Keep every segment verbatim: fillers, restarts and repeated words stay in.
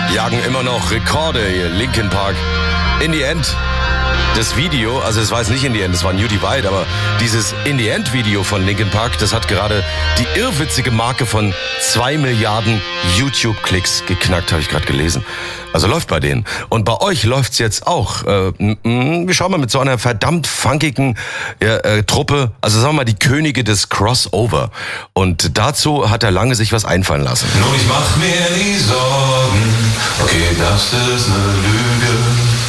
jagen immer noch Rekorde hier, Linkin Park. In the End. Das Video, also es war jetzt nicht In the End, es war New Divide, aber dieses In the End Video von Linkin Park, das hat gerade die irrwitzige Marke von zwei Milliarden YouTube-Klicks geknackt, habe ich gerade gelesen. Also läuft bei denen. Und bei euch läuft's jetzt auch. Äh, wir schauen mal mit so einer verdammt funkigen äh, äh, Truppe, also sagen wir mal die Könige des Crossover. Und dazu hat er lange sich was einfallen lassen. Nur ich mach mir nie Sorgen, okay, das ist eine Lüge.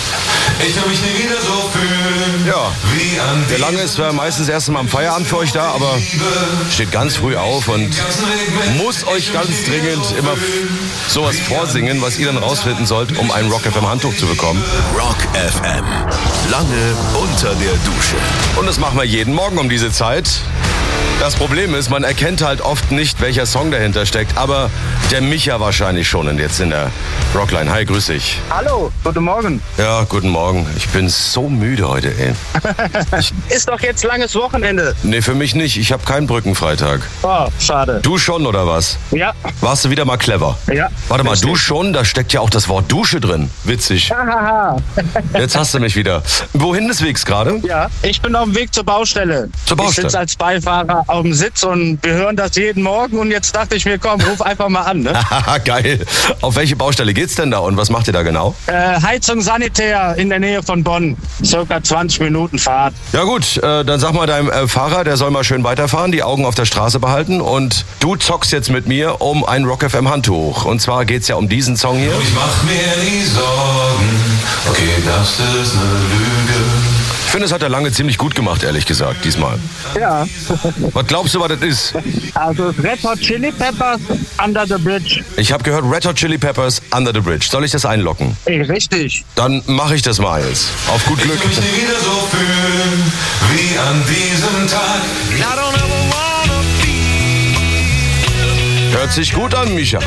Ich will mich nie wieder so fühlen, ja, wie an der Lange ist meistens erst mal am Feierabend für euch da, aber steht ganz früh auf und muss euch ganz dringend immer sowas vorsingen, was ihr dann rausfinden sollt, um ein Rock F M Handtuch zu bekommen. Rock F M. Lange unter der Dusche. Und das machen wir jeden Morgen um diese Zeit. Das Problem ist, man erkennt halt oft nicht, welcher Song dahinter steckt, aber der Micha wahrscheinlich schon und jetzt in der Rockline. Hi, grüß dich. Hallo, guten Morgen. Ja, guten Morgen. Ich bin so müde heute, ey. Ich ist doch jetzt langes Wochenende. Nee, für mich nicht. Ich habe keinen Brückenfreitag. Oh, schade. Du schon, oder was? Ja. Warst du wieder mal clever? Ja. Warte mal, richtig. du schon? Da steckt ja auch das Wort Dusche drin. Witzig. Hahaha. Jetzt hast du mich wieder. Wohin des Wegs gerade? Ja, ich bin auf dem Weg zur Baustelle. Zur Baustelle? Ich sitze als Beifahrer auf dem Sitz und wir hören das jeden Morgen und jetzt dachte ich mir, komm, ruf einfach mal an. Ne? Haha, geil. Auf welche Baustelle geht's denn da und was macht ihr da genau? Äh, Heizung Sanitär in der Nähe von Bonn. Circa zwanzig Minuten Fahrt. Ja gut, äh, dann sag mal deinem äh, Fahrer, der soll mal schön weiterfahren, die Augen auf der Straße behalten und du zockst jetzt mit mir um ein Rock F M Handtuch. Und zwar geht's ja um diesen Song hier. Nur ich mach mir nie Sorgen, okay, das ist eine Lüge. Ich finde, es hat er lange ziemlich gut gemacht, ehrlich gesagt, diesmal. Ja. Was glaubst du, was das ist? Also Red Hot Chili Peppers, Under the Bridge. Ich habe gehört, Red Hot Chili Peppers, Under the Bridge. Soll ich das einlocken? Ey, richtig. Dann mache ich das mal jetzt. Auf gut Ich Glück. will mich nie wieder so fühlen, wie an diesem Tag. Hört sich gut an, Micha.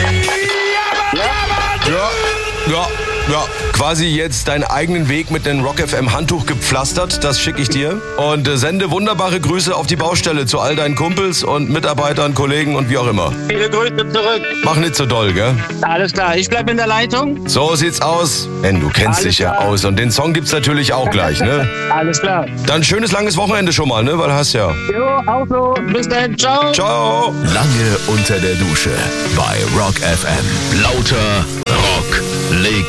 Ja, ja, ja. Quasi jetzt deinen eigenen Weg mit einem Rock F M Handtuch gepflastert, das schicke ich dir. Und äh, sende wunderbare Grüße auf die Baustelle zu all deinen Kumpels und Mitarbeitern, Kollegen und wie auch immer. Viele Grüße zurück. Mach nicht so doll, gell? Alles klar, ich bleib in der Leitung. So sieht's aus. Denn du kennst Alles dich ja klar. aus und den Song gibt's natürlich auch gleich, ne? Alles klar. Dann schönes langes Wochenende schon mal, ne? Weil hast ja. Jo, auch so. Bis dann. Ciao. Ciao. Lange unter der Dusche bei Rock F M. Lauter Rock. Leg